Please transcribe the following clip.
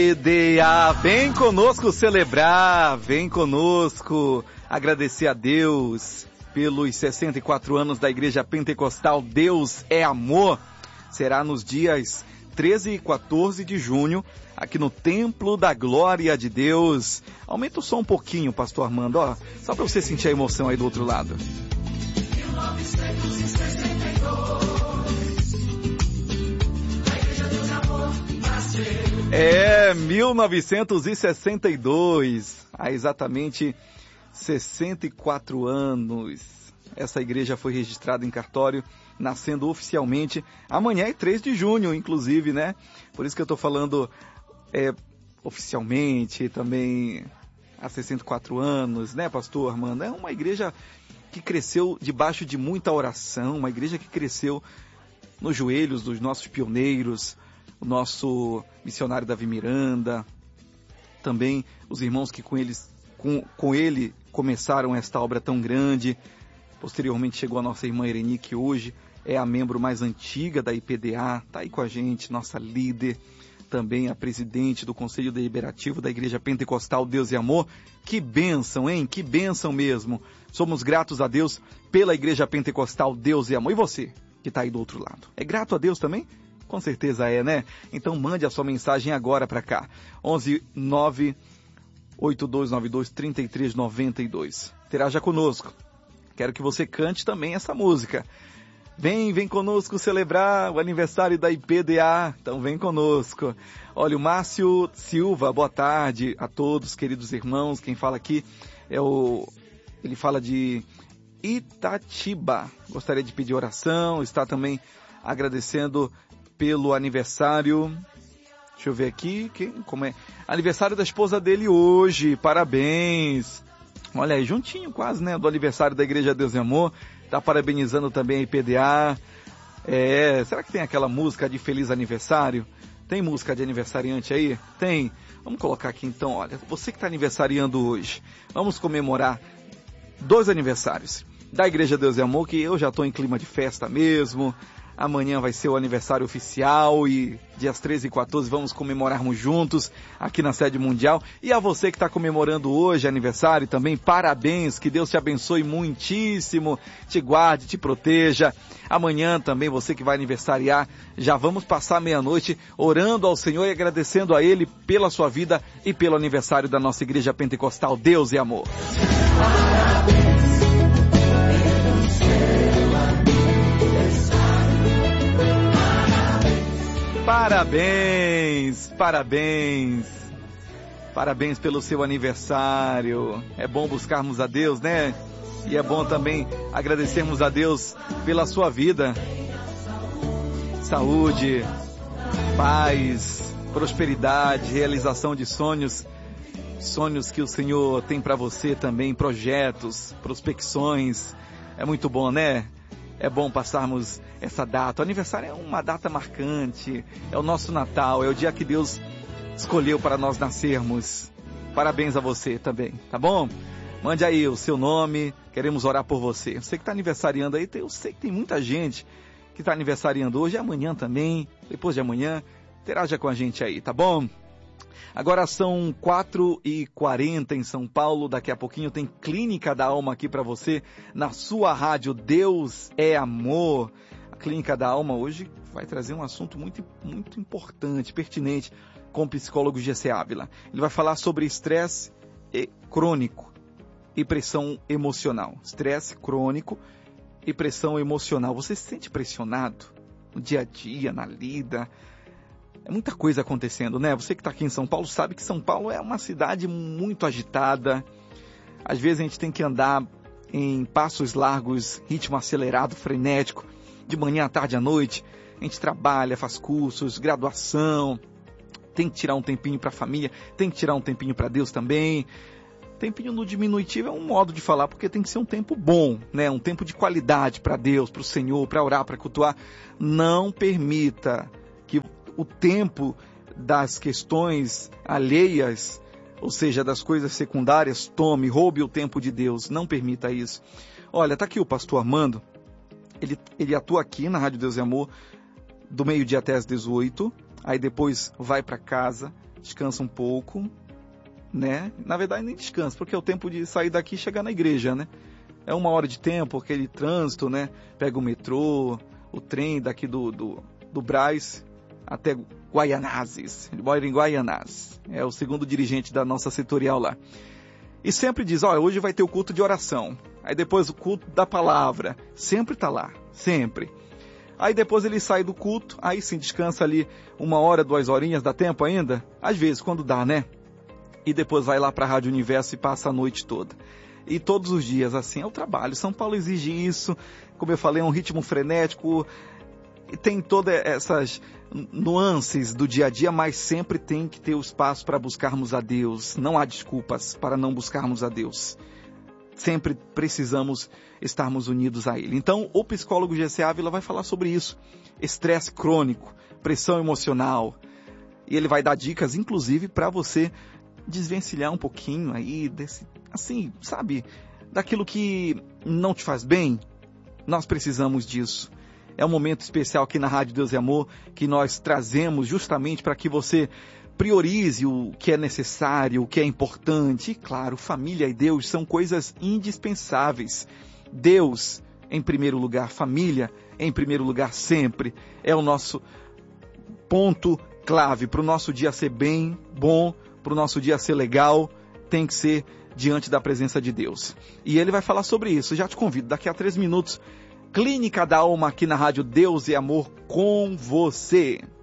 EDA, vem conosco celebrar, vem conosco agradecer a Deus pelos 64 anos da Igreja Pentecostal Deus é Amor. Será nos dias 13 e 14 de junho, aqui no Templo da Glória de Deus. Aumenta o som um pouquinho, pastor Armando, ó, só para você sentir a emoção aí do outro lado. 1962, há exatamente 64 anos. Essa igreja foi registrada em cartório, nascendo oficialmente amanhã é 3 de junho, inclusive, né? Por isso que eu estou falando oficialmente, também há 64 anos, né, pastor Armando? É uma igreja que cresceu debaixo de muita oração, uma igreja que cresceu nos joelhos dos nossos pioneiros, o nosso missionário Davi Miranda, também os irmãos que com ele começaram esta obra tão grande. Posteriormente chegou a nossa irmã Ireni, que hoje é a membro mais antiga da IPDA, está aí com a gente, nossa líder, também a presidente do Conselho Deliberativo da Igreja Pentecostal Deus e Amor. Que bênção, hein? Que bênção mesmo. Somos gratos a Deus pela Igreja Pentecostal Deus e Amor. E você, que está aí do outro lado, é grato a Deus também? Com certeza é, né? Então mande a sua mensagem agora para cá. 11 9 8292 3392. Interaja conosco. Quero que você cante também essa música. Vem conosco celebrar o aniversário da IPDA. Então vem conosco. Olha, o Márcio Silva, boa tarde a todos, queridos irmãos. Quem fala aqui ele fala de Itatiba. Gostaria de pedir oração. Está também agradecendo pelo aniversário. Deixa eu ver aqui, como é? Aniversário da esposa dele hoje, parabéns. Olha aí, juntinho quase, né, do aniversário da Igreja Deus e Amor. Tá parabenizando também a IPDA. Será que tem aquela música de feliz aniversário? Tem música de aniversariante aí? Tem. Vamos colocar aqui então, olha, você que está aniversariando hoje, vamos comemorar 2 aniversários da Igreja Deus e Amor, que eu já estou em clima de festa mesmo. Amanhã vai ser o aniversário oficial e dias 13 e 14 vamos comemorarmos juntos aqui na sede mundial. E a você que está comemorando hoje aniversário também, parabéns, que Deus te abençoe muitíssimo, te guarde, te proteja. Amanhã também você que vai aniversariar, já vamos passar meia-noite orando ao Senhor e agradecendo a Ele pela sua vida e pelo aniversário da nossa Igreja Pentecostal Deus e Amor. Parabéns, parabéns, parabéns pelo seu aniversário. É bom buscarmos a Deus, né? E é bom também agradecermos a Deus pela sua vida. Saúde, paz, prosperidade, realização de sonhos. Sonhos que o Senhor tem para você também, projetos, prospecções. É muito bom, né? É bom passarmos essa data. O aniversário é uma data marcante, é o nosso Natal, é o dia que Deus escolheu para nós nascermos. Parabéns a você também, tá bom? Mande aí o seu nome, queremos orar por você. Você que está aniversariando aí, eu sei que tem muita gente que está aniversariando hoje, amanhã também, depois de amanhã, interaja com a gente aí, tá bom? Agora são 4h40 em São Paulo, daqui a pouquinho tem Clínica da Alma aqui para você, na sua rádio Deus é Amor. A Clínica da Alma hoje vai trazer um assunto muito importante, pertinente, com o psicólogo G.C. Ávila. Ele vai falar sobre estresse crônico e pressão emocional. Estresse crônico e pressão emocional. Você se sente pressionado no dia a dia, na lida? É muita coisa acontecendo, né? Você que está aqui em São Paulo sabe que São Paulo é uma cidade muito agitada. Às vezes a gente tem que andar em passos largos, ritmo acelerado, frenético, de manhã à tarde à noite. A gente trabalha, faz cursos, graduação, tem que tirar um tempinho para a família, tem que tirar um tempinho para Deus também. Tempinho no diminutivo é um modo de falar, porque tem que ser um tempo bom, né? Um tempo de qualidade para Deus, para o Senhor, para orar, para cultuar. Não permita que o tempo das questões alheias, ou seja, das coisas secundárias, roube o tempo de Deus. Não permita isso. Olha, tá aqui o pastor Armando, ele atua aqui na Rádio Deus e Amor, do meio-dia até às 18, aí depois vai para casa, descansa um pouco, né? Na verdade nem descansa, porque é o tempo de sair daqui e chegar na igreja, né? É 1 hora de tempo, aquele trânsito, né? Pega o metrô, o trem daqui do Brás até Guaianazes. Ele mora em Guaianazes. É o segundo dirigente da nossa setorial lá. E sempre diz, hoje vai ter o culto de oração. Aí depois o culto da palavra. Sempre tá lá, sempre. Aí depois ele sai do culto, aí sim descansa ali 1 hora, 2 horinhas, dá tempo ainda? Às vezes, quando dá, né? E depois vai lá para a Rádio Universo e passa a noite toda. E todos os dias, assim, é o trabalho. São Paulo exige isso, como eu falei, é um ritmo frenético, e tem todas essas nuances do dia a dia, mas sempre tem que ter o espaço para buscarmos a Deus. Não há desculpas para não buscarmos a Deus. Sempre precisamos estarmos unidos a Ele. Então, o psicólogo G.C. Ávila vai falar sobre isso. Estresse crônico, pressão emocional. E ele vai dar dicas, inclusive, para você desvencilhar um pouquinho aí desse, assim, sabe, daquilo que não te faz bem. Nós precisamos disso. É um momento especial aqui na Rádio Deus e Amor, que nós trazemos justamente para que você priorize o que é necessário, o que é importante. E claro, família e Deus são coisas indispensáveis. Deus em primeiro lugar, família em primeiro lugar sempre. É o nosso ponto clave para o nosso dia ser bem, bom, para o nosso dia ser legal, tem que ser diante da presença de Deus. E ele vai falar sobre isso. Já te convido, daqui a 3 minutos, Clínica da Alma aqui na Rádio Deus e Amor com você.